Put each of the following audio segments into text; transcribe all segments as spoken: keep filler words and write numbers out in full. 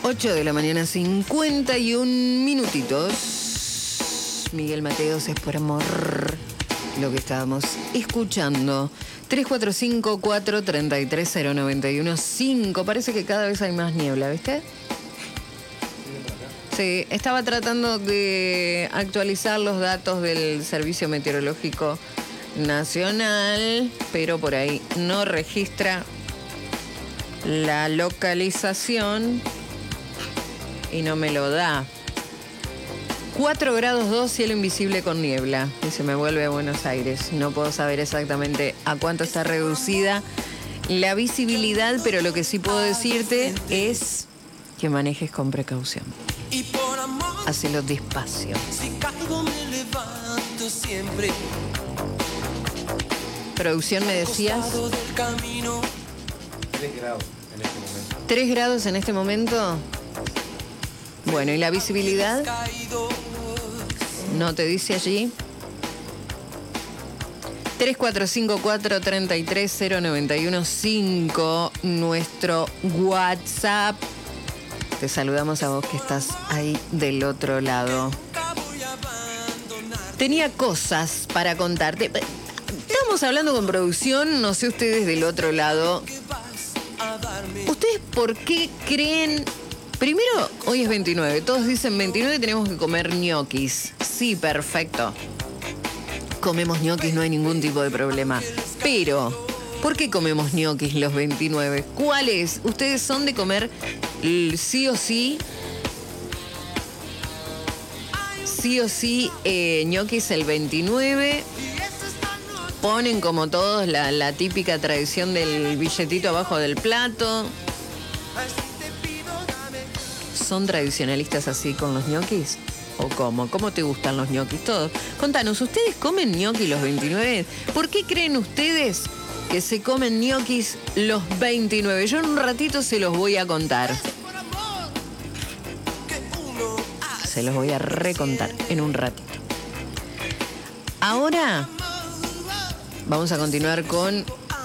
ocho de la mañana, cincuenta y un minutitos. Miguel Mateos, es por amor lo que estábamos escuchando. tres cuatro cinco, cuatro tres tres, cero nueve uno cinco. Parece que cada vez hay más niebla, ¿viste? Sí, estaba tratando de actualizar los datos del Servicio Meteorológico Nacional, pero por ahí no registra la localización y no me lo da. cuatro grados dos, cielo invisible con niebla. Y se me vuelve a Buenos Aires. No puedo saber exactamente a cuánto está reducida la visibilidad, pero lo que sí puedo decirte es que manejes con precaución. Hacelo despacio. Producción, me decías. tres grados en este momento. ¿tres grados en este momento? Bueno, ¿y la visibilidad? ¿No te dice allí? tres cuatro cinco, cuatro tres tres, cero nueve uno cinco, nuestro WhatsApp. Te saludamos a vos que estás ahí del otro lado. Tenía cosas para contarte. Estábamos hablando con producción, no sé ustedes del otro lado. ¿Ustedes por qué creen? Primero, hoy es veintinueve. Todos dicen veintinueve y tenemos que comer ñoquis. Sí, perfecto. Comemos ñoquis, no hay ningún tipo de problema. Pero, ¿por qué comemos ñoquis los veintinueve? ¿Cuál es? ¿Ustedes son de comer sí o sí? Sí o sí, eh, ñoquis el veintinueve. Ponen como todos la, la típica tradición del billetito abajo del plato. ¿Son tradicionalistas así con los ñoquis? ¿O cómo? ¿Cómo te gustan los ñoquis? Todos. Contanos, ¿ustedes comen ñoquis los veintinueve? ¿Por qué creen ustedes que se comen ñoquis los veintinueve? Yo en un ratito se los voy a contar. Se los voy a recontar en un ratito. Ahora vamos a continuar con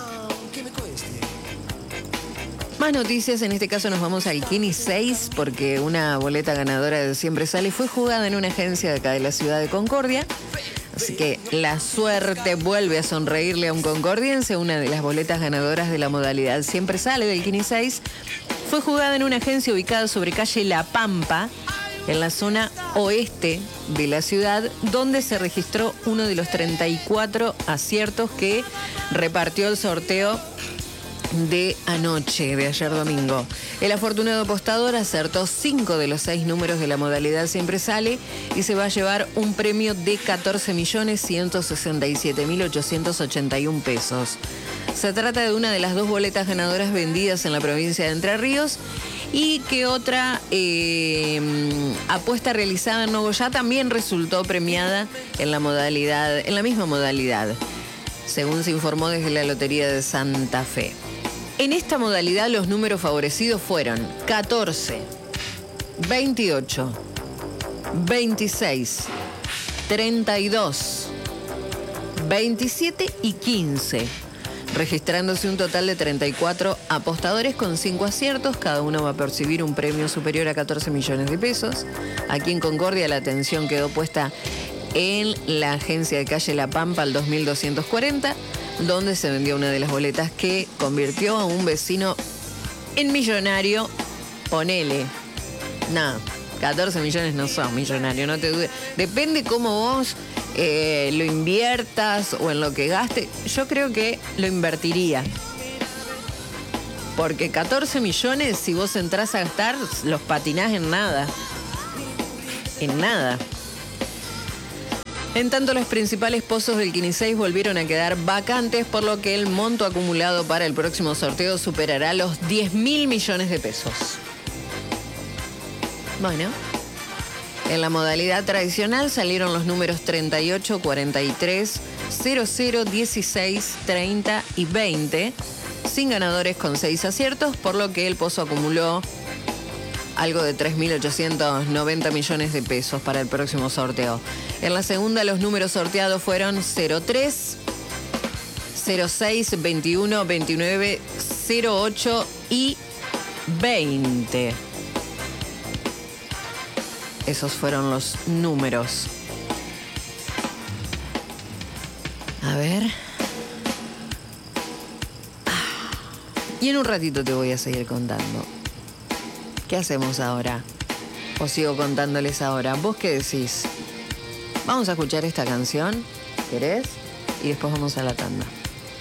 más noticias. En este caso nos vamos al Kini seis porque una boleta ganadora de Siempre Sale fue jugada en una agencia de acá de la ciudad de Concordia. Así que la suerte vuelve a sonreírle a un concordiense. Una de las boletas ganadoras de la modalidad Siempre Sale del Kini seis fue jugada en una agencia ubicada sobre calle La Pampa, en la zona oeste de la ciudad, donde se registró uno de los treinta y cuatro aciertos que repartió el sorteo de anoche, de ayer domingo. El afortunado apostador acertó cinco de los seis números de la modalidad Siempre Sale y se va a llevar un premio de catorce millones ciento sesenta y siete mil ochocientos ochenta y uno pesos. Se trata de una de las dos boletas ganadoras vendidas en la provincia de Entre Ríos y que otra eh, apuesta realizada en Nogoyá también resultó premiada en la modalidad, en la misma modalidad, según se informó desde la Lotería de Santa Fe. En esta modalidad los números favorecidos fueron catorce, veintiocho, veintiséis, treinta y dos, veintisiete y quince, registrándose un total de treinta y cuatro apostadores con cinco aciertos. Cada uno va a percibir un premio superior a catorce millones de pesos. Aquí en Concordia la atención quedó puesta en la agencia de calle La Pampa al dos mil doscientos cuarenta, donde se vendió una de las boletas que convirtió a un vecino en millonario. Ponele. No, catorce millones no son millonarios, no te dudes. Depende cómo vos eh, lo inviertas o en lo que gastes. Yo creo que lo invertiría. Porque catorce millones, si vos entrás a gastar, los patinás en nada. En nada. En tanto, los principales pozos del Kini seis volvieron a quedar vacantes, por lo que el monto acumulado para el próximo sorteo superará los diez mil millones de pesos. Bueno, en la modalidad tradicional salieron los números treinta y ocho, cuarenta y tres, cero cero, dieciséis, treinta y veinte, sin ganadores con seis aciertos, por lo que el pozo acumuló algo de tres mil ochocientos noventa millones de pesos para el próximo sorteo. En la segunda, los números sorteados fueron cero tres, cero seis, veintiuno, veintinueve, cero ocho y veinte. esos fueron los números. A ver. Y en un ratito te voy a seguir contando. ¿Qué hacemos ahora? ¿O sigo contándoles ahora? ¿Vos qué decís? Vamos a escuchar esta canción, ¿querés? Y después vamos a la tanda.